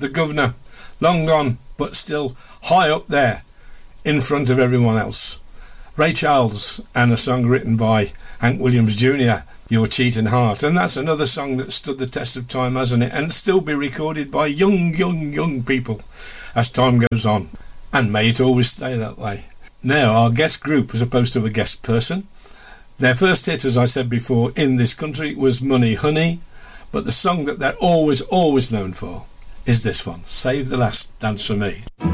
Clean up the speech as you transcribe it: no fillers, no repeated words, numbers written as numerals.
The Governor, long gone, but still high up there, in front of everyone else. Ray Charles, and a song written by Hank Williams Jr., Your Cheating Heart. And that's another song that stood the test of time, hasn't it? And still be recorded by young people as time goes on. And may it always stay that way. Now, our guest group, as opposed to a guest person, their first hit, as I said before, in this country was Money Honey, but the song that they're always known for is this one, Save the Last Dance for Me.